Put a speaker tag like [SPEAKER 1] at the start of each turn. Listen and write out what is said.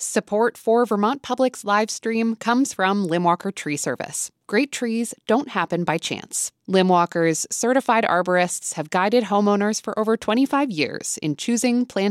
[SPEAKER 1] Support for Vermont Public's live stream comes from Limwalker Tree Service. Great trees don't happen by chance. Limwalker's certified arborists have guided homeowners for over 25 years in choosing, planting,